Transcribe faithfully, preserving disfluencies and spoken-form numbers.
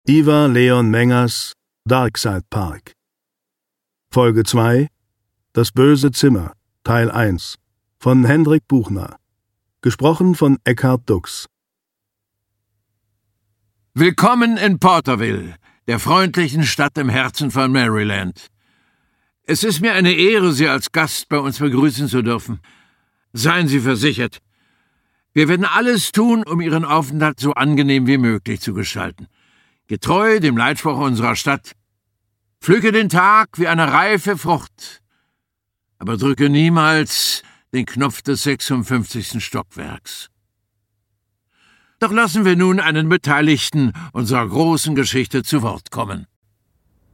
Ivar Leon Mengers Darkside Park. Folge zwei Das böse Zimmer, Teil eins von Hendrik Buchner. Gesprochen von Eckhard Dux. Willkommen in Porterville, der freundlichen Stadt im Herzen von Maryland. Es ist mir eine Ehre, Sie als Gast bei uns begrüßen zu dürfen. Seien Sie versichert, wir werden alles tun, um Ihren Aufenthalt so angenehm wie möglich zu gestalten. Getreu dem Leitspruch unserer Stadt: Pflücke den Tag wie eine reife Frucht, aber drücke niemals den Knopf des sechsundfünfzigsten Stockwerks. Doch lassen wir nun einen Beteiligten unserer großen Geschichte zu Wort kommen.